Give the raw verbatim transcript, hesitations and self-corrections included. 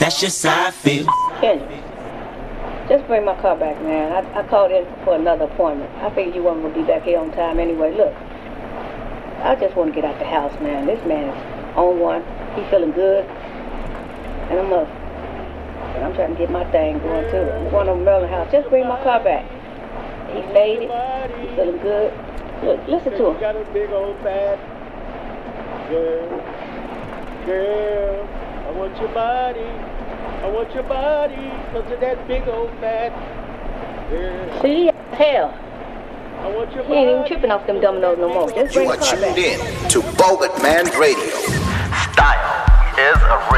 that's just how I feel. Kendrick, just bring my car back, man. I, I called in for another appointment. I figured you weren't going to be back here on time anyway. Look, I just want to get out the house, man. This man is on one. He's feeling good. And I'm up. And I'm trying to get my thing going, too. I'm going to Maryland house. Just bring my car back. He's faded. He's feeling good. Look, listen to him. You got a big old fat girl. Girl, I want your body. I want your body. Cause of that big old fat girl. See, hell. I want your He ain't even body. tripping off them dominoes no more. Just bring You the are car tuned back. in to Bogut Man Radio. Style is a rhythm.